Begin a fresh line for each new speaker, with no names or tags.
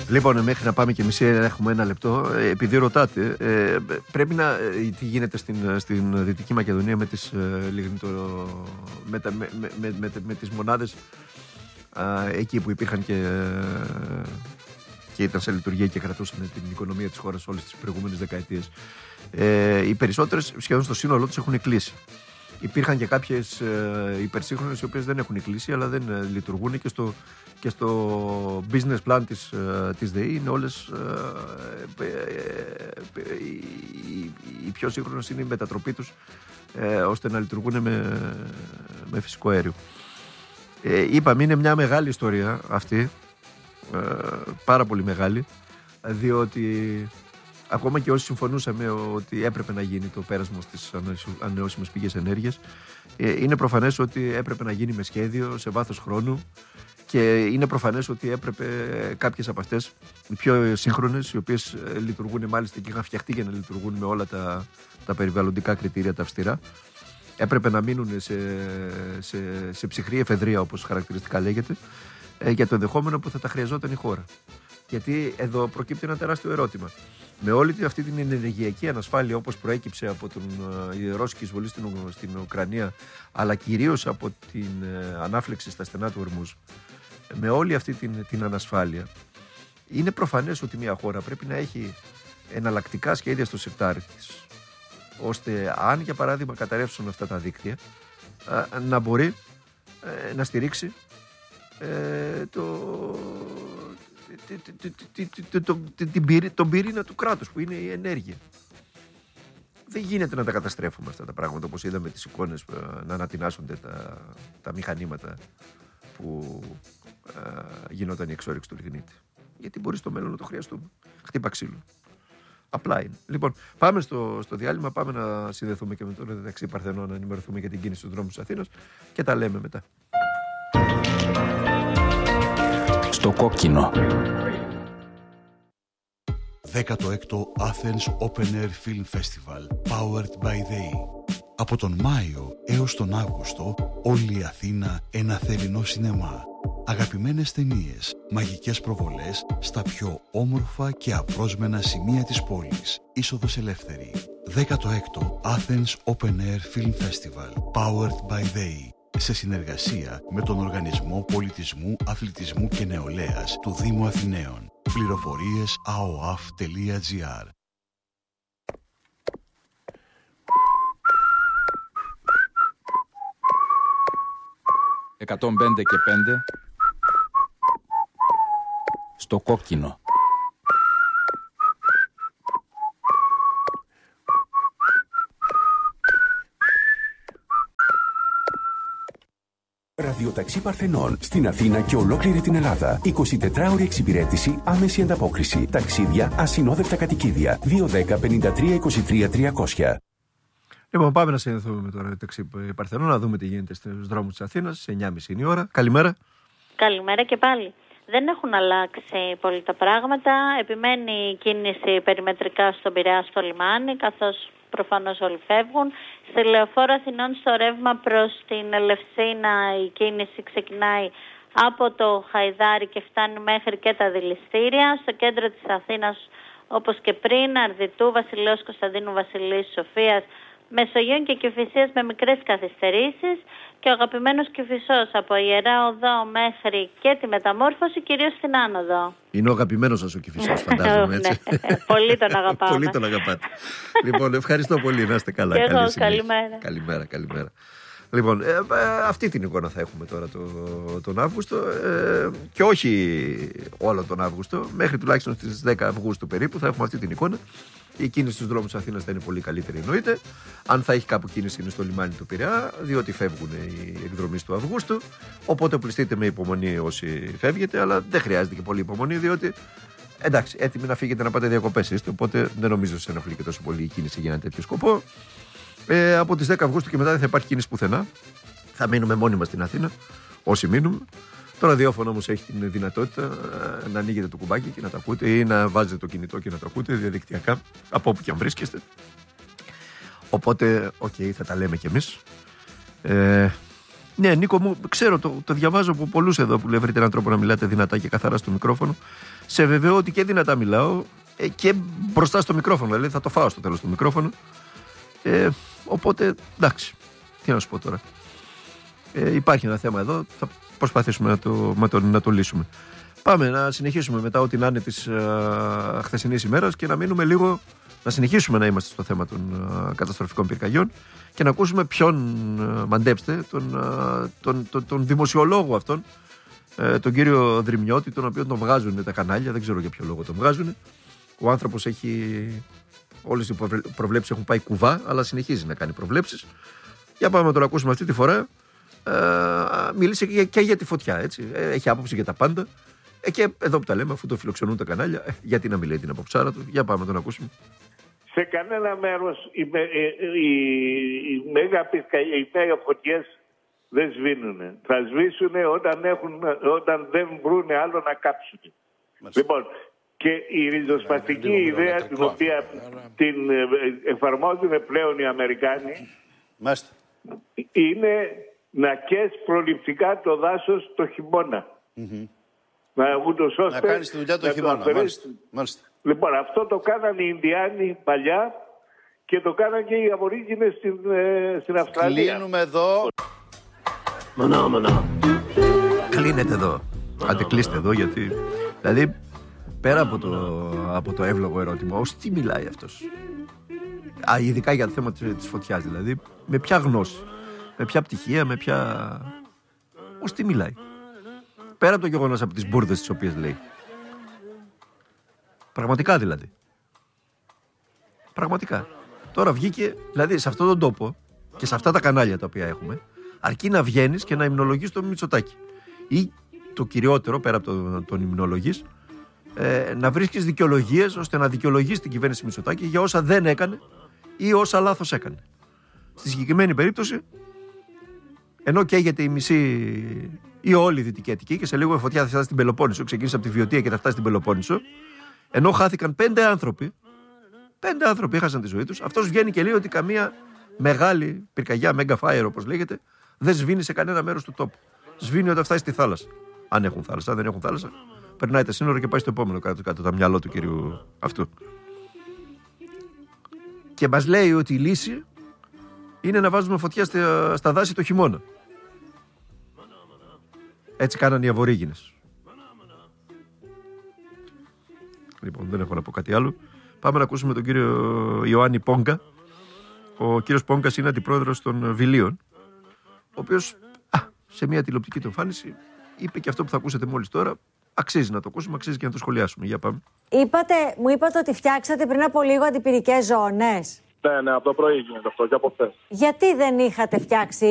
Λοιπόν, μέχρι να πάμε και μισή, έχουμε ένα λεπτό. Επειδή ρωτάτε, πρέπει να. Τι γίνεται στην Δυτική Μακεδονία με τις με τις μονάδες εκεί που υπήρχαν και ήταν σε λειτουργία και κρατούσαν την οικονομία της χώρας όλες τις προηγούμενες δεκαετίες. Οι περισσότερες σχεδόν στο σύνολό τους έχουν κλείσει. Υπήρχαν και κάποιες υπερσύγχρονες οι οποίες δεν έχουν κλείσει, αλλά δεν λειτουργούν και στο business plan της ΔΕΗ είναι όλες οι πιο σύγχρονες είναι η μετατροπή τους ώστε να λειτουργούν με φυσικό αέριο. Είπαμε, είναι μια μεγάλη ιστορία αυτή, πάρα πολύ μεγάλη, διότι ακόμα και όσοι συμφωνούσαμε ότι έπρεπε να γίνει το πέρασμα στις ανανεώσιμες πηγές ενέργειας, είναι προφανές ότι έπρεπε να γίνει με σχέδιο, σε βάθος χρόνου, και είναι προφανές ότι έπρεπε κάποιες από αυτές, οι πιο σύγχρονες, οι οποίες λειτουργούν μάλιστα και είχαν φτιαχτεί για να λειτουργούν με όλα τα περιβαλλοντικά κριτήρια τα αυστηρά, έπρεπε να μείνουν σε ψυχρή εφεδρεία, όπως χαρακτηριστικά λέγεται, για το ενδεχόμενο που θα τα χρειαζόταν η χώρα. Γιατί εδώ προκύπτει ένα τεράστιο ερώτημα. Με όλη αυτή την ενεργειακή ανασφάλεια, όπως προέκυψε από η ρώσικη εισβολή στην Ουκρανία, αλλά κυρίως από την ανάφλεξη στα στενά του Ορμούζ, με όλη αυτή την ανασφάλεια, είναι προφανές ότι μια χώρα πρέπει να έχει εναλλακτικά σχέδια στο συρτάρι της, ώστε αν για παράδειγμα καταρρεύσουν αυτά τα δίκτυα, να μπορεί να στηρίξει τον πυρήνα του κράτους, που είναι η ενέργεια. Δεν γίνεται να τα καταστρέφουμε αυτά τα πράγματα, όπως είδαμε τις εικόνες να ανατινάσσονται τα μηχανήματα που γινόταν η εξόρυξη του λιγνίτη. Γιατί μπορεί στο μέλλον να το χρειαστούμε. Χτύπα ξύλο. Απλά είναι. Λοιπόν, πάμε στο διάλειμμα, πάμε να συνδεθούμε και με τον Δεξί Παρθενό, να ενημερωθούμε για την κίνηση στους δρόμους της Αθήνας και τα λέμε μετά.
Στο κόκκινο.
16ο Athens Open Air Film Festival, powered by ΔΕΗ. Από τον Μάιο έως τον Αύγουστο, όλη η Αθήνα ένα θερινό σινεμά. Αγαπημένες ταινίες, μαγικές προβολές στα πιο όμορφα και απρόσμενα σημεία της πόλης. Είσοδος ελεύθερη. 16ο Athens Open Air Film Festival, powered by ΔΕΗ. Σε συνεργασία με τον Οργανισμό Πολιτισμού, Αθλητισμού και Νεολαίας του Δήμου Αθηναίων. Πληροφορίες aoaf.gr.
«105 και 5» στο κόκκινο.
Ραδιοταξί Παρθενών στην Αθήνα και ολόκληρη την Ελλάδα. 24ωρη εξυπηρέτηση, άμεση ανταπόκριση. Ταξίδια, ασυνόδευτα κατοικίδια. 210 53 23 300.
Λοιπόν, πάμε να συνδεθούμε με το Ραδιοταξί Παρθενών, να δούμε τι γίνεται στους δρόμους της Αθήνας. Σε 9.30 η ώρα. Καλημέρα.
Καλημέρα και πάλι. Δεν έχουν αλλάξει πολύ τα πράγματα. Επιμένει η κίνηση περιμετρικά στον Πειραιά, στο λιμάνι, καθώς προφανώς όλοι φεύγουν. Στη Λεωφόρο Αθηνών στο ρεύμα προς την Ελευσίνα η κίνηση ξεκινάει από το Χαϊδάρι και φτάνει μέχρι και τα δηληστήρια. Στο κέντρο της Αθήνας, όπως και πριν, Αρδιτού, Βασιλέως Κωνσταντίνου, Βασιλής Σοφίας, Μεσογείων και Κηφισίας με μικρές καθυστερήσεις, και ο αγαπημένος Κηφισός από Ιερά Οδό μέχρι και τη Μεταμόρφωση, κυρίως στην Άνοδο.
Είναι ο αγαπημένος σας ο Κηφισός, φαντάζομαι, έτσι.
Πολύ τον αγαπάμε.
Πολύ τον αγαπάτε. Λοιπόν, ευχαριστώ πολύ, να είστε καλά.
Και εγώ, καλημέρα.
Καλημέρα. Λοιπόν, αυτή την εικόνα θα έχουμε τώρα τον Αύγουστο, και όχι όλο τον Αύγουστο, μέχρι τουλάχιστον στις 10 Αυγούστου περίπου θα έχουμε αυτή την εικόνα. Η κίνηση στους δρόμους της Αθήνας θα είναι πολύ καλύτερη, εννοείται. Αν θα έχει κάπου κίνηση είναι στο λιμάνι του Πειραιά, διότι φεύγουν οι εκδρομείς του Αυγούστου. Οπότε πληστείτε με υπομονή όσοι φεύγετε, αλλά δεν χρειάζεται και πολύ υπομονή, διότι εντάξει, έτοιμοι να φύγετε να πάτε διακοπές είστε. Οπότε δεν νομίζω ότι σε ενοχλεί και τόσο πολύ η κίνηση για ένα τέτοιο σκοπό. Από τις 10 Αυγούστου και μετά δεν θα υπάρχει κίνηση πουθενά. Θα μείνουμε μόνοι μας στην Αθήνα, όσοι μείνουμε. Το ραδιόφωνο όμως έχει την δυνατότητα να ανοίγετε το κουμπάκι και να τα ακούτε, ή να βάζετε το κινητό και να τα ακούτε διαδικτυακά από όπου και αν βρίσκεστε. Οπότε, θα τα λέμε κι εμείς. Ναι, Νίκο μου, ξέρω, το διαβάζω από πολλούς εδώ που λέει βρείτε έναν τρόπο να μιλάτε δυνατά και καθαρά στο μικρόφωνο. Σε βεβαιώ ότι και δυνατά μιλάω και μπροστά στο μικρόφωνο. Δηλαδή θα το φάω στο τέλος του μικρόφωνο. Οπότε εντάξει, τι να σου πω τώρα. Υπάρχει ένα θέμα εδώ, θα προσπαθήσουμε να το λύσουμε. Πάμε να συνεχίσουμε μετά ό,τι να είναι της χθεσινής ημέρας και να μείνουμε λίγο, να συνεχίσουμε να είμαστε στο θέμα των καταστροφικών πυρκαγιών και να ακούσουμε ποιον, μαντέψτε, τον δημοσιολόγο αυτόν, τον κύριο Δρυμιώτη, τον οποίο τον βγάζουν τα κανάλια, δεν ξέρω για ποιο λόγο τον βγάζουν. Ο άνθρωπος όλες οι προβλέψεις έχουν πάει κουβά, αλλά συνεχίζει να κάνει προβλέψεις. Για πάμε να τον ακούσουμε αυτή τη φορά. Μίλησε και για τη φωτιά, έτσι. Έχει άποψη για τα πάντα. Και εδώ που τα λέμε, αφού το φιλοξενούν τα κανάλια, γιατί να μιλάει την απόψάρα του. Για πάμε να τον ακούσουμε.
Σε κανένα μέρος οι μέγα φωτιές δεν σβήνουν. Θα σβήσουν όταν δεν βρουν άλλο να κάψουν. Λοιπόν, και η ριζοσπαστική ιδέα την οποία την εφαρμόζουν πλέον οι Αμερικάνοι είναι να καίς προληπτικά το δάσος το χειμώνα. Ούτως ώστε
να κάνεις τη δουλειά το χειμώνα. Μάλιστα.
Λοιπόν, αυτό το κάνανε οι Ινδιάνοι παλιά και το κάνανε και οι Αβορίγινες στην Αυστραλία.
Κλείνουμε εδώ.
Κλείνετε εδώ. Άντε κλείστε εδώ, γιατί δηλαδή πέρα από το εύλογο ερώτημα, ως τι μιλάει αυτός? Ειδικά για το θέμα της φωτιάς, δηλαδή με ποια γνώση, με ποια πτυχία, ως τι μιλάει? Πέρα από το γεγονός από τις μπουρδες τις οποίες λέει. Πραγματικά δηλαδή. Πραγματικά. Τώρα βγήκε, δηλαδή σε αυτόν τον τόπο και σε αυτά τα κανάλια τα οποία έχουμε, αρκεί να βγαίνεις και να υμνολογείς τον Μητσοτάκη. Ή το κυριότερο, πέρα από τον υμνολογείς, να βρίσκεις δικαιολογίες ώστε να δικαιολογείς την κυβέρνηση Μητσοτάκη για όσα δεν έκανε ή όσα λάθος έκανε. Στη συγκεκριμένη περίπτωση, ενώ καίγεται η μισή ή όλη η Δυτική Αττική και σε λίγο η φωτιά θα φτάσει στην Πελοπόννησο, ξεκίνησε από τη Βιωτία και θα φτάσει στην Πελοπόννησο, ενώ χάθηκαν 5 άνθρωποι έχασαν τη ζωή τους, αυτός βγαίνει και λέει ότι καμία μεγάλη πυρκαγιά, mega fire όπως λέγεται, δεν σβήνει σε κανένα μέρος του τόπου. Σβήνει όταν φτάσει στη θάλασσα. Αν έχουν θάλασσα, αν δεν έχουν θάλασσα, περνάει τα σύνορα και πάει στο επόμενο κάτω το μυαλό του κυρίου αυτού. Και μας λέει ότι η λύση είναι να βάζουμε φωτιά στα δάση το χειμώνα. Έτσι κάνανε οι Αβορίγινες. Λοιπόν, δεν έχω να πω κάτι άλλο. Πάμε να ακούσουμε τον κύριο Ιωάννη Πόγκα. Ο κύριος Πόγκας είναι αντιπρόεδρος των Βιλίων, ο οποίος σε μια τηλεοπτική του εμφάνιση είπε και αυτό που θα ακούσετε μόλις τώρα. Αξίζει να το ακούσουμε, αξίζει και να το σχολιάσουμε. Για πάμε.
Μου είπατε ότι φτιάξατε πριν από λίγο αντιπυρικές ζώνες.
Ναι, από το πρωί γίνεται αυτό και από χθες.
Γιατί δεν είχατε φτιάξει?